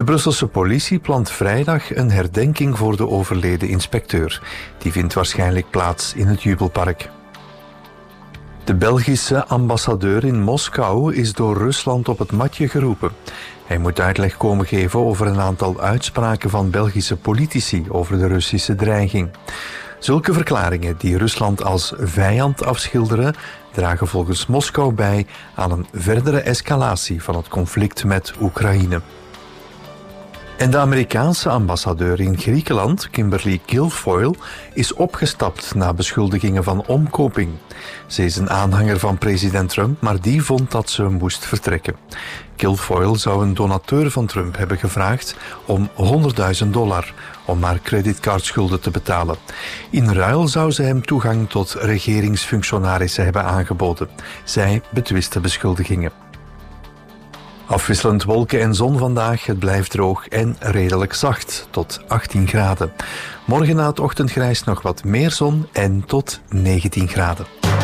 Brusselse politie plant vrijdag een herdenking voor de overleden inspecteur. Die vindt waarschijnlijk plaats in het Jubelpark. De Belgische ambassadeur in Moskou is door Rusland op het matje geroepen. Hij moet uitleg komen geven over een aantal uitspraken van Belgische politici over de Russische dreiging. Zulke verklaringen die Rusland als vijand afschilderen, dragen volgens Moskou bij aan een verdere escalatie van het conflict met Oekraïne. En de Amerikaanse ambassadeur in Griekenland, Kimberly Guilfoyle, is opgestapt na beschuldigingen van omkoping. Ze is een aanhanger van president Trump, maar die vond dat ze moest vertrekken. Guilfoyle zou een donateur van Trump hebben gevraagd om $100.000 om haar creditcardschulden te betalen. In ruil zou ze hem toegang tot regeringsfunctionarissen hebben aangeboden. Zij betwist de beschuldigingen. Afwisselend wolken en zon vandaag. Het blijft droog en redelijk zacht, tot 18 graden. Morgen na het ochtendgrijs nog wat meer zon en tot 19 graden.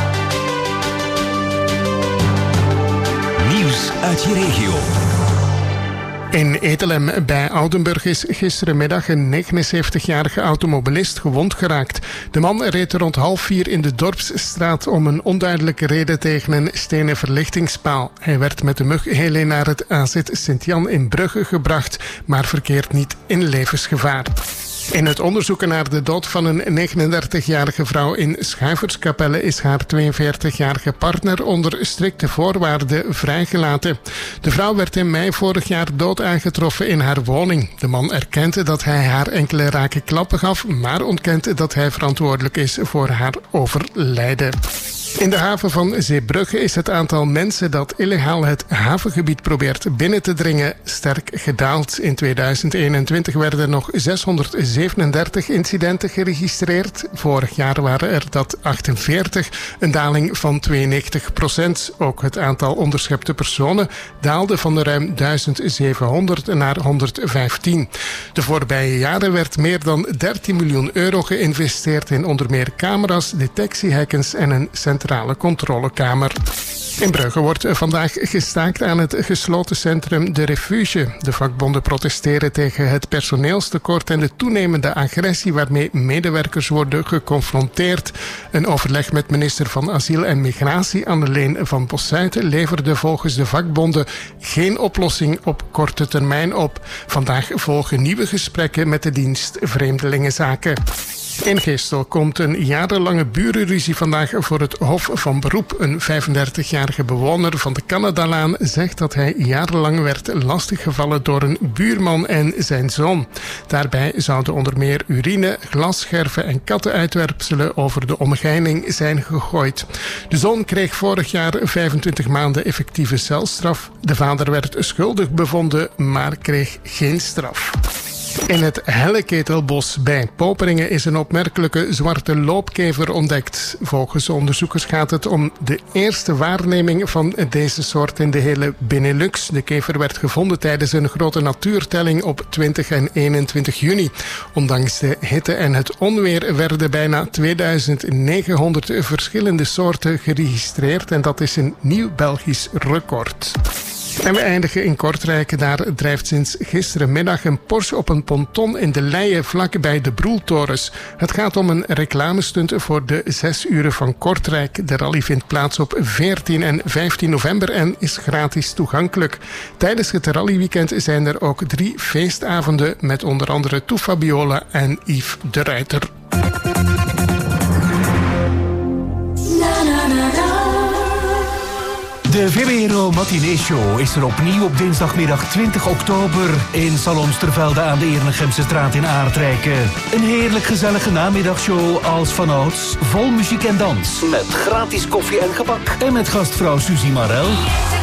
Nieuws uit je regio. In Etelem bij Oudenburg is gisterenmiddag een 79-jarige automobilist gewond geraakt. De man reed rond 3:30 in de Dorpsstraat om een onduidelijke reden tegen een stenen verlichtingspaal. Hij werd met de mughelie naar het AZ Sint-Jan in Brugge gebracht, maar verkeert niet in levensgevaar. In het onderzoeken naar de dood van een 39-jarige vrouw in Schuiverskapelle is haar 42-jarige partner onder strikte voorwaarden vrijgelaten. De vrouw werd in mei vorig jaar dood aangetroffen in haar woning. De man erkende dat hij haar enkele rake klappen gaf, maar ontkent dat hij verantwoordelijk is voor haar overlijden. In de haven van Zeebrugge is het aantal mensen dat illegaal het havengebied probeert binnen te dringen sterk gedaald. In 2021 werden nog 637 incidenten geregistreerd. Vorig jaar waren er dat 48, een daling van 92%. Ook het aantal onderschepte personen daalde van de ruim 1700 naar 115. De voorbije jaren werd meer dan €13 miljoen geïnvesteerd in onder meer camera's, detectiehekkens en een centrale controlekamer. In Brugge wordt vandaag gestaakt aan het gesloten centrum De Refuge. De vakbonden protesteren tegen het personeelstekort en de toenemende agressie waarmee medewerkers worden geconfronteerd. Een overleg met minister van Asiel en Migratie Anneleen van Bossuiten leverde volgens de vakbonden geen oplossing op korte termijn op. Vandaag volgen nieuwe gesprekken met de dienst Vreemdelingenzaken. In Geestel komt een jarenlange burenruzie vandaag voor het Hof van Beroep. Een 35-jarige bewoner van de Canadalaan zegt dat hij jarenlang werd lastiggevallen door een buurman en zijn zoon. Daarbij zouden onder meer urine, glasscherven en kattenuitwerpselen over de omheining zijn gegooid. De zoon kreeg vorig jaar 25 maanden effectieve celstraf. De vader werd schuldig bevonden, maar kreeg geen straf. In het Helleketelbos bij Poperingen is een opmerkelijke zwarte loopkever ontdekt. Volgens onderzoekers gaat het om de eerste waarneming van deze soort in de hele Benelux. De kever werd gevonden tijdens een grote natuurtelling op 20 en 21 juni. Ondanks de hitte en het onweer werden bijna 2900 verschillende soorten geregistreerd en dat is een nieuw Belgisch record. En we eindigen in Kortrijk. Daar drijft sinds gisterenmiddag een Porsche op een ponton in de Leie vlak bij de Broeltorens. Het gaat om een reclamestunt voor de 6 uren van Kortrijk. De rally vindt plaats op 14 en 15 november en is gratis toegankelijk. Tijdens het rallyweekend zijn er ook 3 feestavonden met onder andere Toe Fabiola en Yves de Ruiter. De VWRO Matinee Show is er opnieuw op dinsdagmiddag 20 oktober in Salomstervelde aan de Eernegemse straat in Aardrijken. Een heerlijk gezellige namiddagshow als vanouds, vol muziek en dans. Met gratis koffie en gebak. En met gastvrouw Suzy Marel.